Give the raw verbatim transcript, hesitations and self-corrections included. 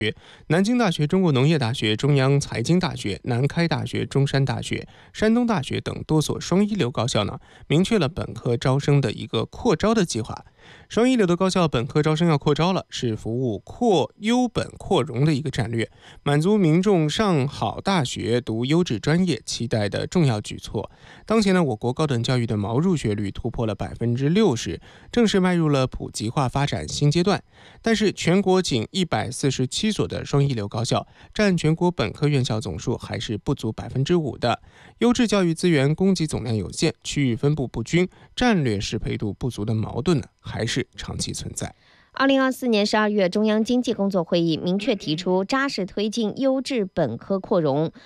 南京大学、中国农业大学、中央财经大学、南开大学、中山大学、山东大学等多所双一流高校呢，明确了本科招生的一个扩招的计划。双一流的高校本科招生要扩招了，是服务扩优本扩容的一个战略，满足民众上好大学、读优质专业期待的重要举措。当前呢，我国高等教育的毛入学率突破了百分之六十，正式迈入了普及化发展新阶段。但是，全国仅一百四十七所的双一流高校，占全国本科院校总数还是不足百分之五的。优质教育资源供给总量有限，区域分布不均，战略适配度不足的矛盾呢，还是长期存在。 二零二四年十二月，中央经济工作会议明确提出扎实推进优质本科扩容，